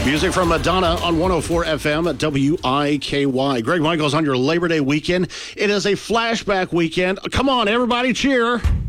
Music from Madonna on 104 FM at WIKY. Greg Michaels on your Labor Day weekend. It is a flashback weekend. Come on, everybody, cheer.